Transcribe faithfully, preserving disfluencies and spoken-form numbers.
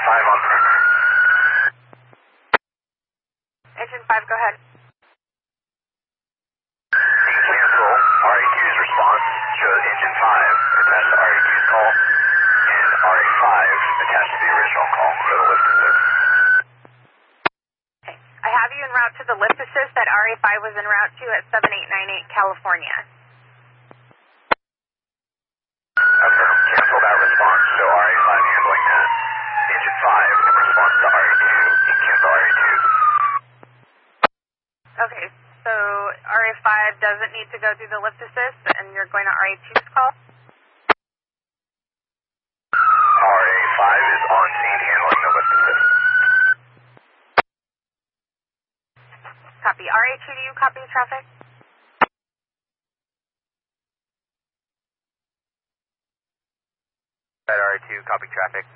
five on perimeter. Engine five, go ahead. You can cancel R A two's response, shows engine five attached to R A two's call, and R A five attached to the original call for the lift assist. Okay. I have you en route to the lift assist that R A five was en route to at seven eight nine eight California. Affirm. Cancel that response, show R A five handling that. Engine five in response to R A two, you can cancel R A two. Okay, so R A five doesn't need to go through the lift assist, and you're going to R A two's call? R A five is on scene handling the lift assist. Copy. R A two, do you copy traffic? R A two, copy traffic.